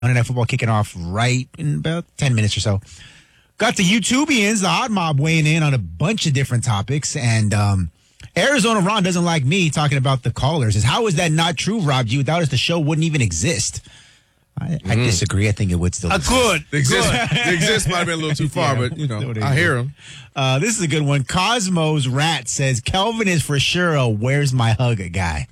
Monday Night Football kicking off right in about 10 minutes or so. Got the YouTubians, the Odd Mob, weighing in on a bunch of different topics. And Arizona Ron doesn't like me talking about the callers. How is that not true, Rob G? Without us, the show wouldn't even exist. I disagree. I think it would still exist. Good. Exist might have been a little too far, but, I hear him. This is a good one. Cosmos Rat says, Kelvin is for sure a where's my hug guy.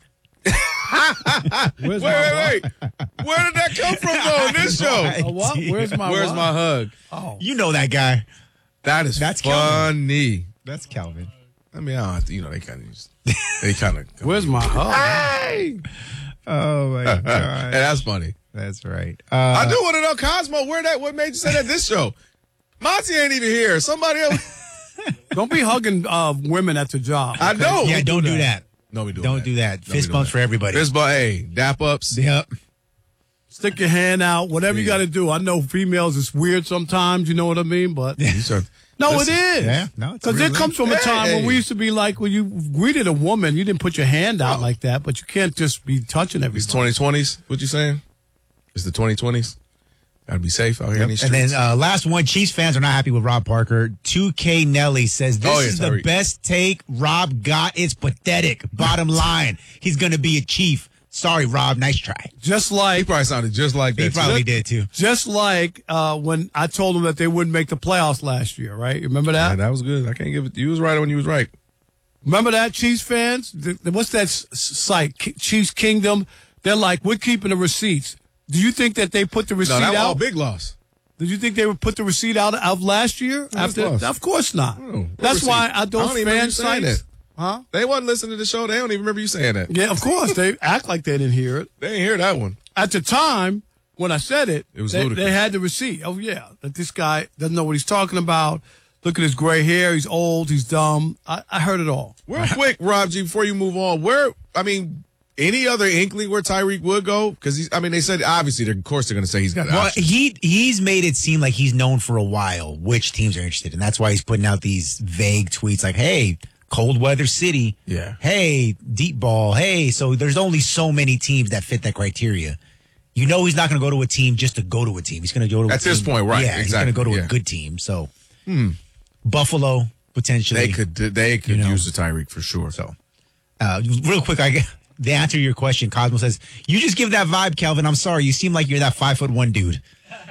Wait. Where did that come from, though, in this show? A what? Where's my hug? Oh. You know that guy. That's funny. Kelvin. That's Kelvin. I mean, I don't have to, they kind of. Where's my hug? Hey! Oh, my God. Hey, that's funny. That's right. I do want to know, Cosmo, what made you say that this show? Monty ain't even here. Somebody else. Don't be hugging women at the job. I know. Yeah, don't do that. No, we don't do that. Fist bumps for everybody. Fist bump, hey, dap ups. Yep. Stick your hand out, whatever you got to do. I know females, it's weird sometimes, you know what I mean? But no, it is. Yeah, no, it's because it comes from a time when we used to be like, when you greeted a woman, you didn't put your hand out like that, but you can't just be touching everybody. It's 2020s, what you saying? It's the 2020s. Gotta be safe out here in these streets. And then last one, Chiefs fans are not happy with Rob Parker. 2K Nelly says, this is the best take Rob got. It's pathetic. Bottom line, he's going to be a Chief. Sorry, Rob. Nice try. Just like... He probably sounded just like that. He probably did, too. Just like when I told him that they wouldn't make the playoffs last year, right? You remember that? Yeah, that was good. I can't give it... You was right when you was right. Remember that, Chiefs fans? What's that site? Chiefs Kingdom? They're like, we're keeping the receipts. Do you think that they put the receipt out? No, that was all big loss. Did you think they would put the receipt out of last year? Of course not. That's why those fan sites... Huh? They wasn't listening to the show. They don't even remember you saying that. Yeah, of course. They act like they didn't hear it. They didn't hear that one. At the time, when I said it, was they had the receipt. Oh, yeah, that this guy doesn't know what he's talking about. Look at his gray hair. He's old. He's dumb. I heard it all. Real quick, Rob G, before you move on, any other inkling where Tyreek would go? Because they said obviously, of course, they're going to say he's got. Well, he's made it seem like he's known for a while which teams are interested, and that's why he's putting out these vague tweets like, "Hey, cold weather city. Yeah. Hey, deep ball. Hey." So there's only so many teams that fit that criteria. You know, he's not going to go to a team just to go to a team. He's going to go to at this point, right? Yeah, exactly. He's going to go to a good team. So Buffalo potentially. They could use the Tyreek for sure. So real quick, the answer to your question, Cosmo says, you just give that vibe, Kelvin. I'm sorry. You seem like you're that 5'1" dude.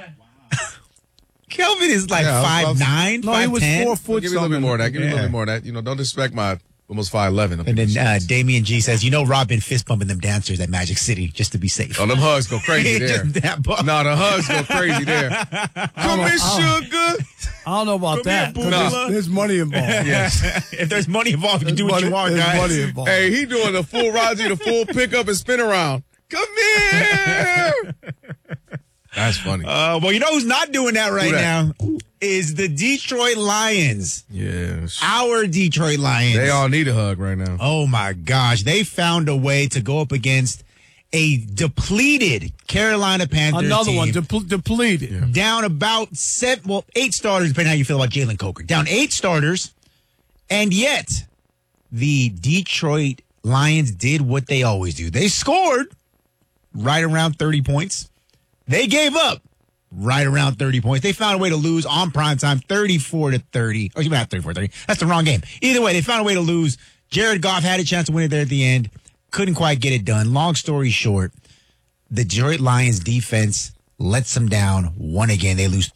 Kelvin is like 5'9", 5'10". No, he was 4 foot. Give me a little bit more of that. Give me a little bit more of that. Don't disrespect my almost 5'11". And then Damian G says, Rob been fist bumping them dancers at Magic City just to be safe. Oh, them hugs go crazy there. No, the hugs go crazy there. Come here, sugar. I don't know about that. There's money involved. Yes. If there's money involved, you can do what you want, guys. Money involved. Hey, he doing the full Raji, the full pickup and spin around. Come here. That's funny. Well, who's not doing that right now is the Detroit Lions. Yes. Our Detroit Lions. They all need a hug right now. Oh, my gosh. They found a way to go up against a depleted Carolina Panthers Another team. one, depleted. Yeah. Down about 8 starters, depending on how you feel about Jalen Coker. Down 8 starters, and yet the Detroit Lions did what they always do. They scored right around 30 points. They gave up right around 30 points. They found a way to lose on primetime 34-30. Or not 34-30. That's the wrong game. Either way, they found a way to lose. Jared Goff had a chance to win it there at the end. Couldn't quite get it done. Long story short, the Detroit Lions defense lets them down. Won again. They lose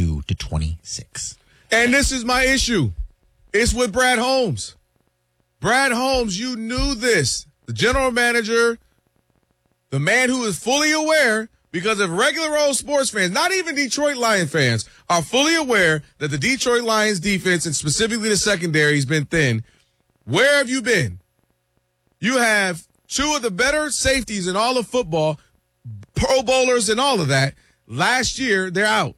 32-26. And this is my issue. It's with Brad Holmes. Brad Holmes, you knew this. The general manager, the man who is fully aware, because if regular old sports fans, not even Detroit Lion fans, are fully aware that the Detroit Lions defense and specifically the secondary has been thin, where have you been? You have 2 of the better safeties in all of football, Pro Bowlers and all of that. Last year, they're out.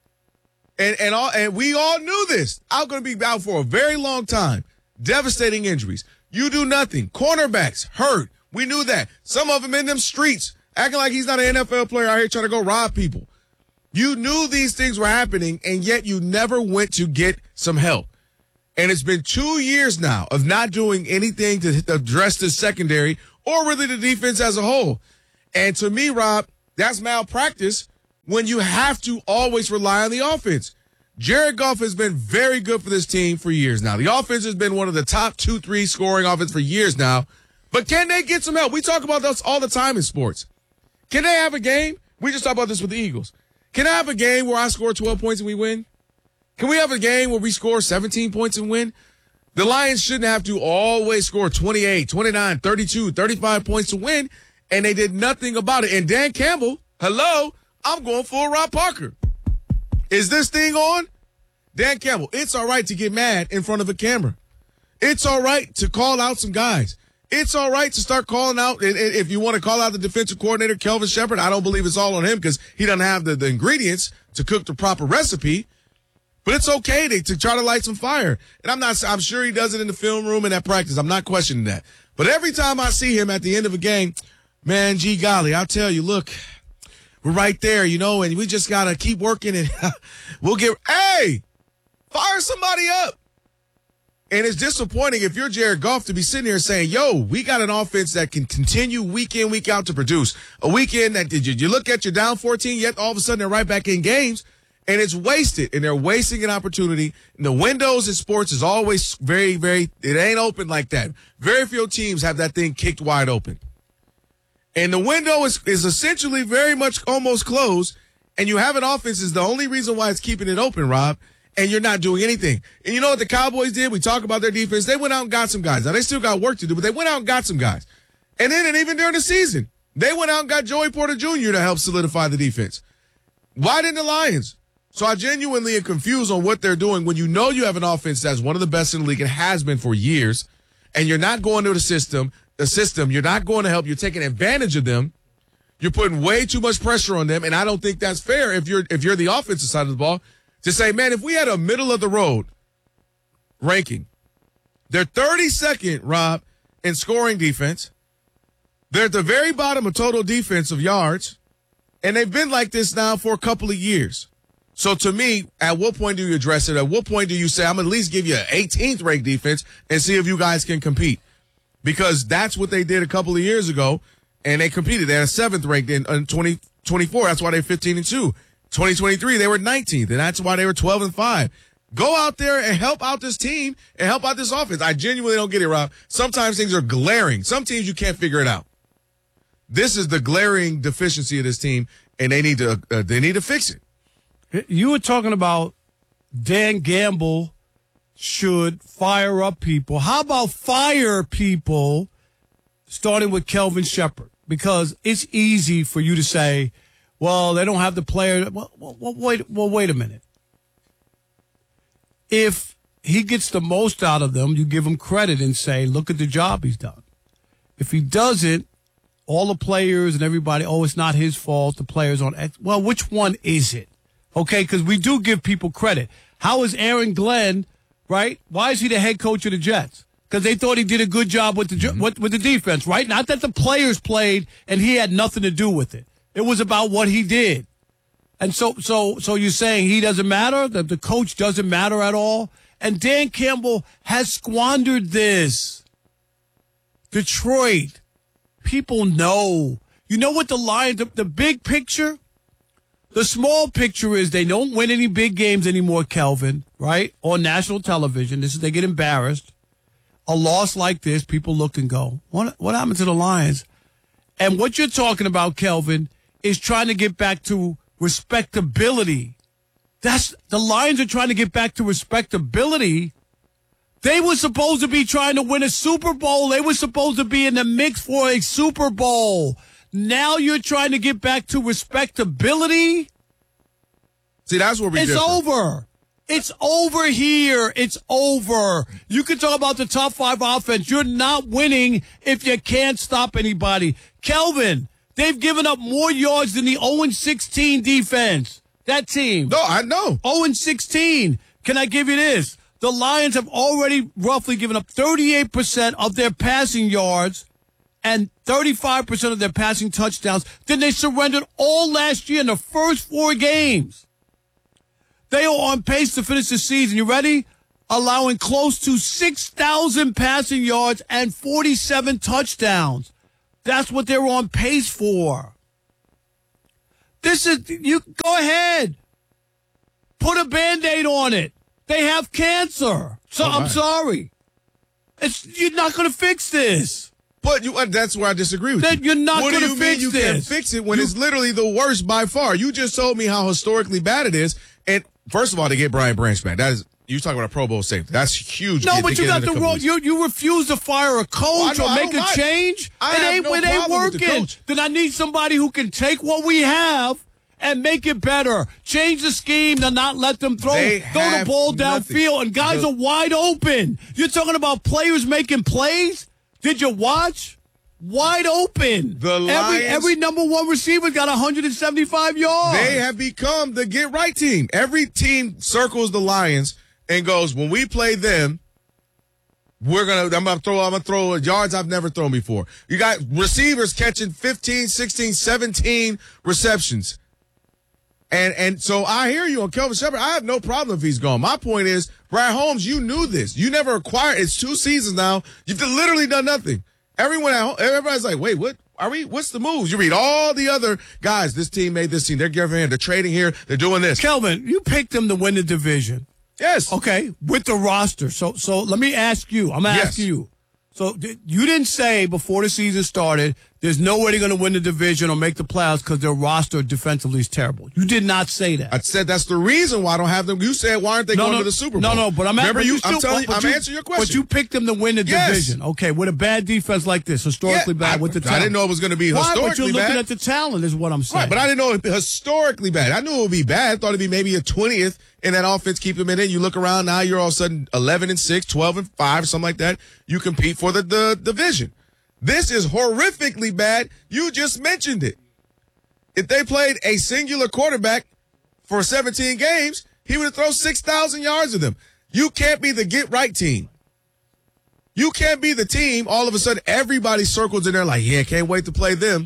And we all knew this. I'm going to be out for a very long time. Devastating injuries. You do nothing. Cornerbacks hurt. We knew that. Some of them in them streets, acting like he's not an NFL player out here trying to go rob people. You knew these things were happening, and yet you never went to get some help. And it's been 2 years now of not doing anything to address the secondary or really the defense as a whole. And to me, Rob, that's malpractice when you have to always rely on the offense. Jared Goff has been very good for this team for years now. The offense has been one of the top 2-3 scoring offense for years now. But can they get some help? We talk about this all the time in sports. Can they have a game? We just talked about this with the Eagles. Can I have a game where I score 12 points and we win? Can we have a game where we score 17 points and win? The Lions shouldn't have to always score 28, 29, 32, 35 points to win, and they did nothing about it. And Dan Campbell, hello, I'm going for Rob Parker. Is this thing on? Dan Campbell, it's all right to get mad in front of a camera. It's all right to call out some guys. It's all right to start calling out, and if you want to call out the defensive coordinator, Kelvin Shepard, I don't believe it's all on him because he doesn't have the ingredients to cook the proper recipe. But it's okay to try to light some fire. And I'm sure he does it in the film room and at practice. I'm not questioning that. But every time I see him at the end of a game, man, gee golly, I'll tell you, look, we're right there, and we just got to keep working and hey, fire somebody up. And it's disappointing if you're Jared Goff to be sitting here saying, yo, we got an offense that can continue week in, week out to produce. A weekend that you look at, you're down 14, yet all of a sudden they're right back in games. And it's wasted, and they're wasting an opportunity. And the windows in sports is always very, very, it ain't open like that. Very few teams have that thing kicked wide open. And the window is essentially very much almost closed, and you have an offense is the only reason why it's keeping it open, Rob, and you're not doing anything. And you know what the Cowboys did? We talk about their defense. They went out and got some guys. Now, they still got work to do, but they went out and got some guys. And then, and even during the season, they went out and got Joey Porter Jr. to help solidify the defense. Why didn't the Lions? So I genuinely am confused on what they're doing when you know you have an offense that's one of the best in the league and has been for years, and you're not going to the system, you're not going to help, you're taking advantage of them, you're putting way too much pressure on them, and I don't think that's fair if you're the offensive side of the ball to say, man, if we had a middle of the road ranking, they're 32nd, Rob, in scoring defense. They're at the very bottom of total defensive yards, and they've been like this now for a couple of years. So to me, at what point do you address it? At what point do you say, I'm going to at least give you an 18th ranked defense and see if you guys can compete? Because that's what they did a couple of years ago, and they competed. They had a 7th ranked in 2024. That's why they're 15-2. 2023, they were 19th, and that's why they were 12-5. Go out there and help out this team and help out this offense. I genuinely don't get it, Rob. Sometimes things are glaring. Some teams you can't figure it out. This is the glaring deficiency of this team, and they need to fix it. You were talking about Dan Gamble should fire up people. How about fire people starting with Kelvin Shepard? Because it's easy for you to say, well, they don't have the player. Wait a minute. If he gets the most out of them, you give him credit and say, look at the job he's done. If he doesn't, all the players and everybody, oh, it's not his fault, the players on X. Well, which one is it? Okay, because we do give people credit. How is Aaron Glenn, right? Why is he the head coach of the Jets? Because they thought he did a good job with the defense, right? Not that the players played and he had nothing to do with it. It was about what he did. And so you're saying he doesn't matter? That the coach doesn't matter at all? And Dan Campbell has squandered this. Detroit, people know. You know what the Lions, the big picture? The small picture is they don't win any big games anymore, Kelvin, right? On national television. They get embarrassed. A loss like this, people look and go, what happened to the Lions? And what you're talking about, Kelvin, is trying to get back to respectability. The Lions are trying to get back to respectability. They were supposed to be trying to win a Super Bowl. They were supposed to be in the mix for a Super Bowl. Now you're trying to get back to respectability? See, that's where It's over. It's over here. It's over. You can talk about the top 5 offense. You're not winning if you can't stop anybody. Kelvin, they've given up more yards than the 0-16 defense. That team. No, I know. 0-16. Can I give you this? The Lions have already roughly given up 38% of their passing yards and 35% of their passing touchdowns. Then they surrendered all last year in the first 4 games. They are on pace to finish the season. You ready? Allowing close to 6,000 passing yards and 47 touchdowns. That's what they're on pace for. You go ahead. Put a Band-Aid on it. They have cancer. So I'm sorry. You're not going to fix this. But that's where I disagree with you. You're not going to fix this. What do you mean you can't fix it when it's literally the worst by far? You just told me how historically bad it is. And first of all, to get Brian Branch back, you're talking about a Pro Bowl safety. That's huge. No, but you got the wrong. You refuse to fire a coach or make a change. It ain't working. Then I need somebody who can take what we have and make it better. Change the scheme to not let them throw the ball downfield. And guys are wide open. You're talking about players making plays? Did you watch? Wide open. The Lions, every number one receiver got 175 yards. They have become the get-right team. Every team circles the Lions and goes, when we play them, I'm gonna throw yards I've never thrown before. You got receivers catching 15, 16, 17 receptions. And so I hear you on Kelvin Shepherd. I have no problem if he's gone. My point is, Brad Holmes, you knew this. You never acquired. It's 2 seasons now. You've literally done nothing. Everybody's like, wait, what? What's the moves? You read all the other guys. This team made this team. They're giving in. They're trading here. They're doing this. Kelvin, you picked them to win the division. Yes. Okay, with the roster. So let me ask you. I'm asking you. So you didn't say before the season started, there's no way they're going to win the division or make the playoffs because their roster defensively is terrible. You did not say that. I said that's the reason why I don't have them. You said, why aren't they going to the Super Bowl? No, but I'm answering your question. But you picked them to win the division. Okay, with a bad defense like this, historically bad with the talent. I didn't know it was going to be historically bad. But you're looking at the talent is what I'm saying. Right, but I didn't know it would be historically bad. I knew it would be bad. I thought it'd be maybe a 20th in that offense, keep them in it. You look around now, you're all of a sudden 11-6, 12-5, something like that. You compete for the division. This is horrifically bad. You just mentioned it. If they played a singular quarterback for 17 games, he would have thrown 6,000 yards of them. You can't be the get-right team. You can't be the team, all of a sudden, everybody circles in there like, yeah, can't wait to play them.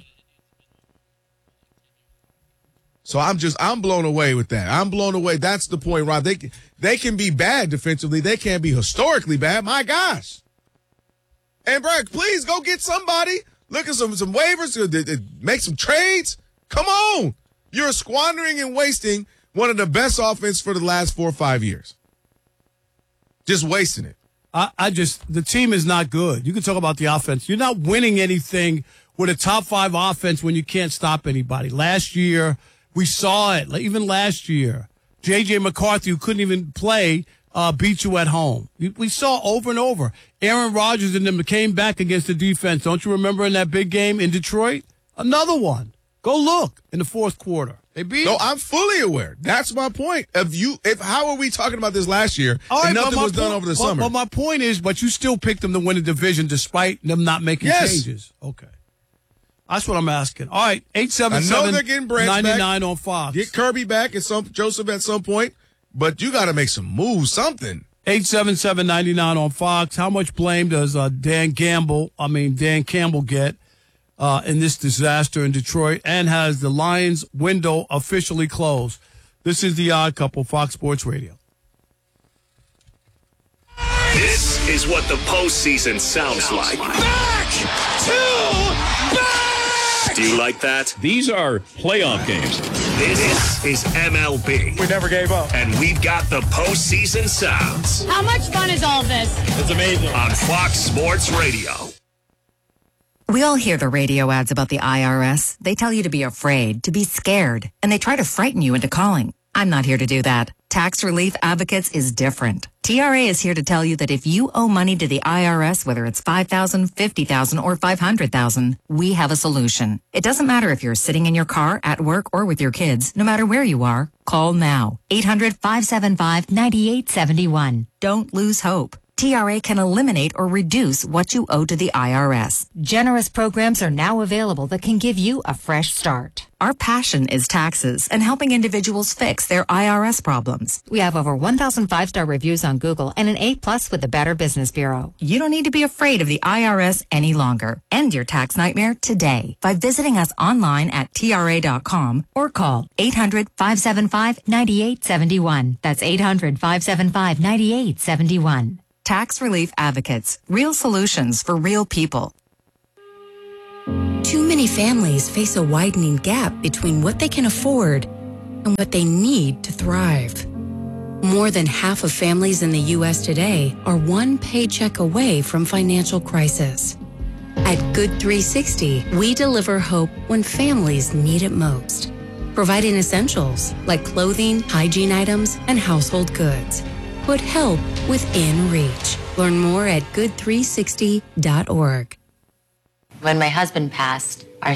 So I'm blown away with that. I'm blown away. That's the point, Rob. They can be bad defensively. They can't be historically bad. My gosh. And, Brad, please go get somebody. Look at some waivers. Make some trades. Come on. You're squandering and wasting one of the best offense for the last 4 or 5 years. Just wasting it. The team is not good. You can talk about the offense. You're not winning anything with a top 5 offense when you can't stop anybody. Last year, we saw it. Even last year, J.J. McCarthy, who couldn't even play, beat you at home. We saw over and over. Aaron Rodgers and them came back against the defense. Don't you remember in that big game in Detroit? Another one. Go look in the fourth quarter. They beat. No, I'm fully aware. That's my point. How are we talking about this last year and nothing was done over the summer? But my point is, you still picked them to win the division despite them not making changes. Okay. That's what I'm asking. All right, 877-99 on Fox. Get Kirby back and Joseph at some point. But you got to make some moves, something. 877-99 on Fox. How much blame does Dan Campbell get in this disaster in Detroit? And has the Lions window officially closed? This is The Odd Couple, Fox Sports Radio. This is what the postseason sounds like. Back to back! Do you like that? These are playoff games. This is MLB. We never gave up. And we've got the postseason sounds. How much fun is all this? It's amazing. On Fox Sports Radio. We all hear the radio ads about the IRS. They tell you to be afraid, to be scared, and they try to frighten you into calling. I'm not here to do that. Tax Relief Advocates is different. TRA is here to tell you that if you owe money to the IRS, whether it's $5,000, $50,000, or $500,000, we have a solution. It doesn't matter if you're sitting in your car, at work, or with your kids. No matter where you are, call now. 800-575-9871. Don't lose hope. TRA can eliminate or reduce what you owe to the IRS. Generous programs are now available that can give you a fresh start. Our passion is taxes and helping individuals fix their IRS problems. We have over 1,000 5-star reviews on Google and an A+ with the Better Business Bureau. You don't need to be afraid of the IRS any longer. End your tax nightmare today by visiting us online at TRA.com or call 800-575-9871. That's 800-575-9871. Tax Relief Advocates. Real solutions for real people. Too many families face a widening gap between what they can afford and what they need to thrive. More than half of families in the U.S. today are one paycheck away from financial crisis. At Good 360, we deliver hope when families need it most, providing essentials like clothing, hygiene items, and household goods. Put help within reach. Learn more at good360.org. When my husband passed,